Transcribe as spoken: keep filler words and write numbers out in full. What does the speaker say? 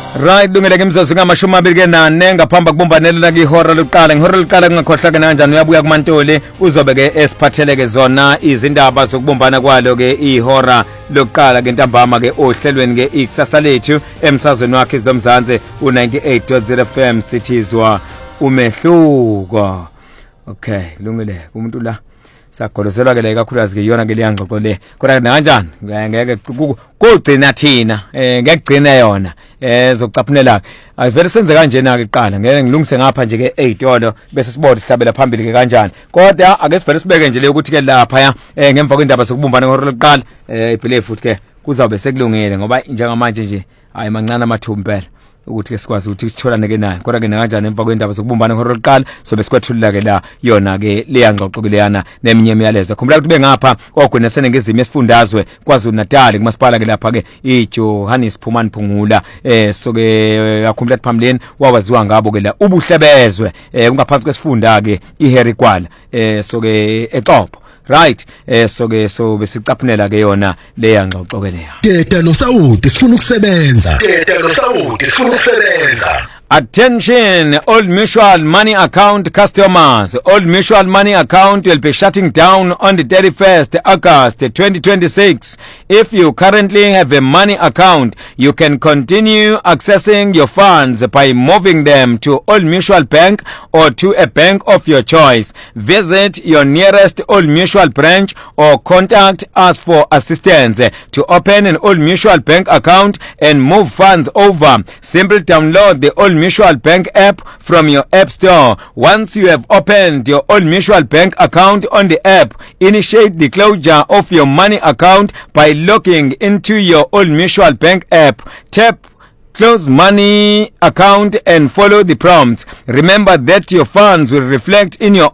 Right, lungeleke imizwa ngamashumi amabili ke nane ngaphamba kubumbanela ngihora lokuqala ngihora lokuqala ngakhohla ke kanjani uyabuya kuMantoli uzobe ke esiphatheleke zona izindaba zokubumbana kwalo ke ihora lokuqala ke ntambama ke ohlelweni ke ikusasa lethu emsazweni wakhe izomzansi u ninety-eight point zero F M sithizwa umehluko. Okay, kulungile umuntu la sagoloselwa ke la kakhulukazi ke yona ke leyangxoxo le kodwa kanjani ngeke kugcina thina eh ngekugcina yona eh zokucaphunela avele senze kanjena ke iqala ngeke ngilungise ngapha nje ke eyitolo bese sibode sihlabela phambili ke kanjani kodwa ake sivele sibeke nje le ukuthi ke lapha ya eh ngemva kwendaba sokubumbana ngihora lokuqala eh ibhele futhi ke kuzabe sekulungile ngoba njengamanje nje hayi mancane amathumbu phela ukuthi ke sikwazi ukuthi sitholane ke naye kodwa ke kanjani emva kwendaba sokubumbana ngihora lokuqala sobe sikwethulula ke la yona ke leyangxoxo ke leyana neminye imiyalezo khumbula ukuthi bengapha ogwena senengizimo esifundazwe kwaZulu Natal kumasipala ke lapha ke iJohannes Phumani Phungula eh so ke yakhumbula phambili wawaziwa ngabo ke la ubuhlebezwe eh ungaphansi kwesifunda ke iHarry Gwala eh so ke eCopho. Right, eh so ke so besicaphunela ke yona leya ngxoxo ke leya. Tete lo Saudi sifuna ukusebenza. Tete lo Saudi sifuna ukusebenza. Attention, Old Mutual Money Account customers. Old Mutual Money Account will be shutting down on the thirty-first of August twenty twenty-six. If you currently have a money account, you can continue accessing your funds by moving them to Old Mutual Bank or to a bank of your choice. Visit your nearest Old Mutual branch or contact us for assistance. To open an Old Mutual Bank account and move funds over, simply download the Old Mutual Bank app from your app store. Once you have opened your Old Mutual Bank account on the app, initiate the closure of your money account by logging into your Old Mutual Bank app. Tap Close money account and follow the prompts. Remember that your funds will reflect in your